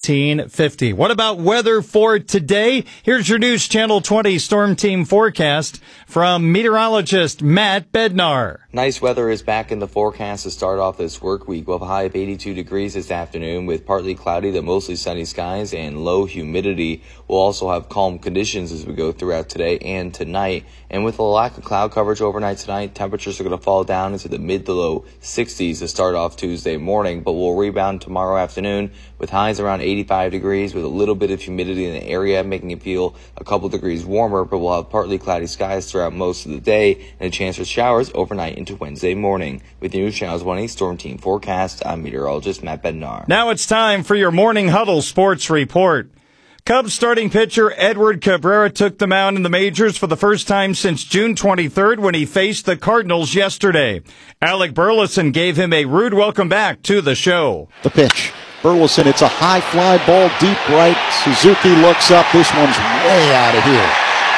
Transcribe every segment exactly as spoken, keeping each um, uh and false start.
fourteen fifty. What about weather for today? Here's your News Channel twenty Storm Team forecast from meteorologist Matt Bednar. Nice weather is back in the forecast to start off this work week. We'll have a high of eighty-two degrees this afternoon with partly cloudy to mostly sunny skies and low humidity. We'll also have calm conditions as we go throughout today and tonight. And with a lack of cloud coverage overnight tonight, temperatures are going to fall down into the mid to low sixties to start off Tuesday morning, but we'll rebound tomorrow afternoon with highs around eighty-five degrees with a little bit of humidity in the area, making it feel a couple degrees warmer, but we'll have partly cloudy skies throughout most of the day and a chance for showers overnight into Wednesday morning. With the News Channel twenty Storm Team forecast, I'm meteorologist Matt Bednar. Now it's time for your Morning Huddle Sports Report. Cubs starting pitcher Edward Cabrera took the mound in the majors for the first time since June twenty-third when he faced the Cardinals yesterday. Alec Burleson gave him a rude welcome back to the show. The pitch. Burleson, it's a high fly ball deep right. Suzuki looks up. This one's way out of here.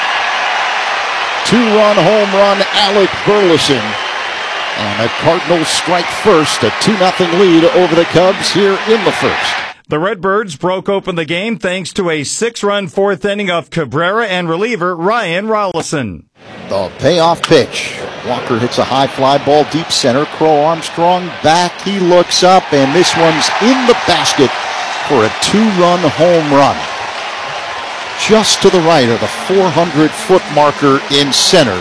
Two-run home run, Alec Burleson. And the Cardinals strike first, a two nothing lead over the Cubs here in the first. The Redbirds broke open the game thanks to a six-run fourth inning of Cabrera and reliever Ryan Rollison. The payoff pitch. Walker hits a high fly ball deep center. Crow Armstrong back. He looks up, and this one's in the basket for a two-run home run. Just to the right of the four hundred foot marker in center.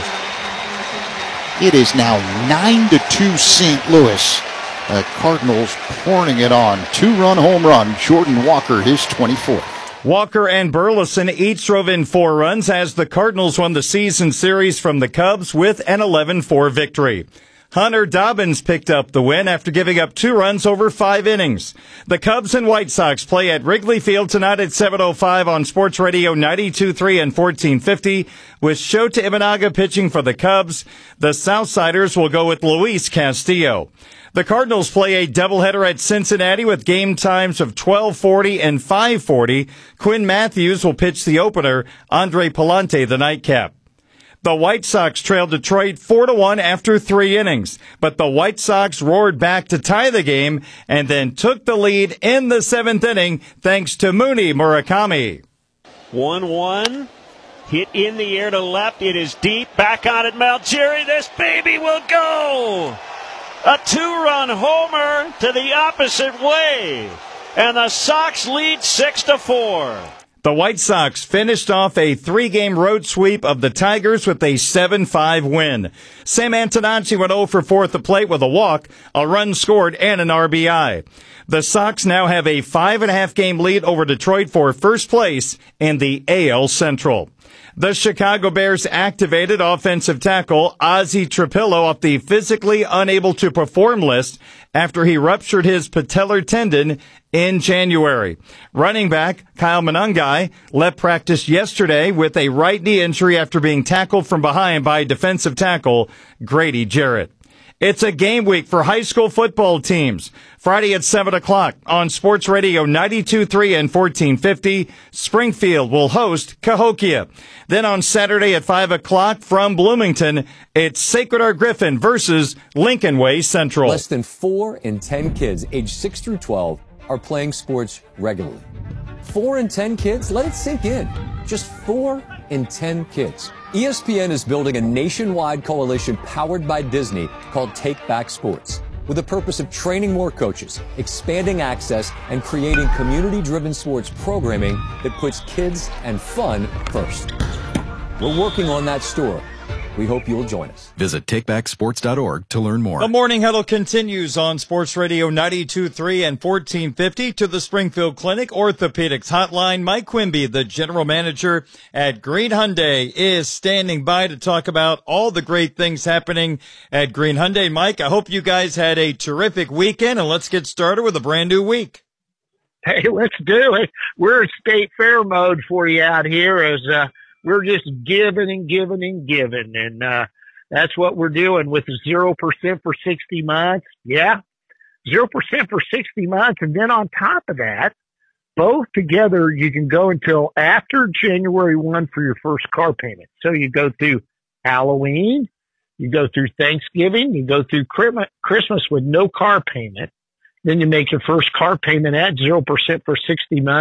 It is now nine to two Saint Louis. The Cardinals pouring it on. Two-run home run. Jordan Walker, his twenty-fourth. Walker and Burleson each drove in four runs as the Cardinals won the season series from the Cubs with an eleven four victory. Hunter Dobbins picked up the win after giving up two runs over five innings. The Cubs and White Sox play at Wrigley Field tonight at seven oh five on Sports Radio ninety-two point three and fourteen fifty. With Shota Imanaga pitching for the Cubs, the Southsiders will go with Luis Castillo. The Cardinals play a doubleheader at Cincinnati with game times of twelve forty and five forty. Quinn Matthews will pitch the opener, Andre Palante the nightcap. The White Sox trailed Detroit four to one after three innings, but the White Sox roared back to tie the game and then took the lead in the seventh inning thanks to Mooney Murakami. one one, hit in the air to left. It is deep. Back on it, Malgeri. This baby will go. A two-run homer to the opposite way, and the Sox lead six to four. The White Sox finished off a three-game road sweep of the Tigers with a seven five win. Sam Antonacci went oh for four at the plate with a walk, a run scored, and an R B I. The Sox now have a five-and-a-half game lead over Detroit for first place in the A L Central. The Chicago Bears activated offensive tackle Ozzie Trapillo off the physically unable to perform list after he ruptured his patellar tendon in January. Running back Kyle Monangai left practice yesterday with a right knee injury after being tackled from behind by defensive tackle Grady Jarrett. It's a game week for high school football teams. Friday at seven o'clock on Sports Radio ninety-two point three and fourteen fifty, Springfield will host Cahokia. Then on Saturday at five o'clock from Bloomington, it's Sacred Heart Griffin versus Lincoln Way Central. Less than four in ten kids aged six through twelve are playing sports regularly. Four in ten kids? Let it sink in. Just four in ten kids. E S P N is building a nationwide coalition powered by Disney called Take Back Sports, with the purpose of training more coaches, expanding access, and creating community-driven sports programming that puts kids and fun first. We're working on that story. We hope you'll join us. Visit take back sports dot org to learn more. The Morning Huddle continues on Sports Radio ninety-two point three and fourteen fifty to the Springfield Clinic Orthopedics Hotline. Mike Quimby, the general manager at Green Hyundai, is standing by to talk about all the great things happening at Green Hyundai. Mike, I hope you guys had a terrific weekend, and let's get started with a brand new week. Hey, let's do it. We're in state fair mode for you out here as uh, we're just giving and giving and giving. And uh, that's what we're doing with zero percent for sixty months. Yeah, zero percent for sixty months. And then on top of that, both together, you can go until after January first for your first car payment. So you go through Halloween, you go through Thanksgiving, you go through Christmas with no car payment. Then you make your first car payment at zero percent for sixty months.